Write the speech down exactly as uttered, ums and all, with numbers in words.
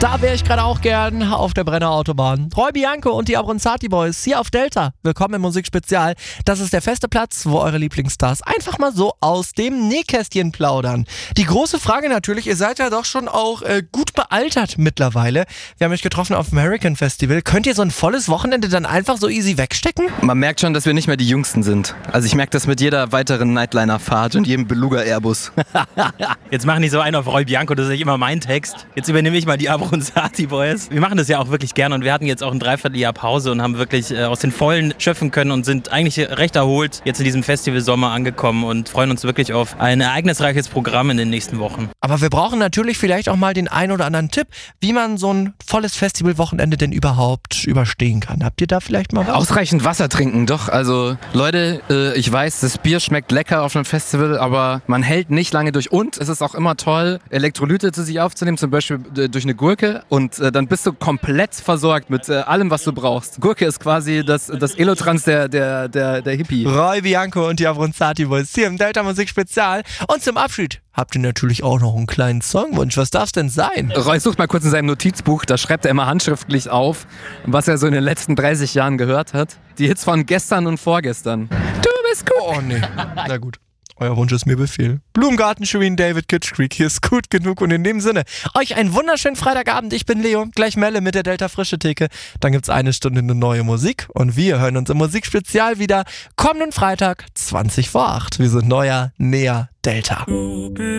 Da wäre ich gerade auch gern auf der Brenner Autobahn. Roy Bianco und die Abronzati Boys hier auf Delta. Willkommen im Musikspezial. Das ist der feste Platz, wo eure Lieblingsstars einfach mal so aus dem Nähkästchen plaudern. Die große Frage natürlich, ihr seid ja doch schon auch äh, gut bealtert mittlerweile. Wir haben euch getroffen auf dem Hurricane Festival. Könnt ihr so ein volles Wochenende dann einfach so easy wegstecken? Man merkt schon, dass wir nicht mehr die Jüngsten sind. Also ich merke das mit jeder weiteren Nightliner-Fahrt und jedem Beluga Airbus. Jetzt machen die so einen auf Roy Bianco, das ist nicht immer mein Text. Jetzt übernehme ich mal die Abronzati Boys. Wir machen das ja auch wirklich gerne und wir hatten jetzt auch ein Dreivierteljahr Pause und haben wirklich äh, aus den Vollen schöpfen können und sind eigentlich recht erholt jetzt in diesem Festival-Sommer angekommen und freuen uns wirklich auf ein ereignisreiches Programm in den nächsten Wochen. Aber wir brauchen natürlich vielleicht auch mal den einen oder anderen Tipp, wie man so ein volles Festivalwochenende denn überhaupt überstehen kann. Habt ihr da vielleicht mal was? Ausreichend Wasser trinken, doch. Also Leute, äh, ich weiß, das Bier schmeckt lecker auf einem Festival, aber man hält nicht lange durch. Und es ist auch immer toll, Elektrolyte zu sich aufzunehmen, zum Beispiel äh, durch eine Gurke. Und äh, dann bist du komplett versorgt mit äh, allem, was du brauchst. Gurke ist quasi das, das Elotrans der, der, der, der Hippie. Roy Bianco und die Abronzati Boys hier im Delta Musik Spezial. Und zum Abschied habt ihr natürlich auch noch einen kleinen Songwunsch. Was darf's denn sein? Roy sucht mal kurz in seinem Notizbuch, da schreibt er immer handschriftlich auf, was er so in den letzten dreißig Jahren gehört hat. Die Hits von gestern und vorgestern. Du bist gut. Oh nee, na gut. Euer Wunsch ist mir Befehl. Blumengarten, Shirin David, Kitsch Creek, hier ist gut genug. Und in dem Sinne, euch einen wunderschönen Freitagabend. Ich bin Leo, gleich Melle mit der Delta Frische Theke. Dann gibt's eine Stunde eine neue Musik. Und wir hören uns im Musikspezial wieder kommenden Freitag, zwanzig vor acht. Wir sind neuer, näher Delta.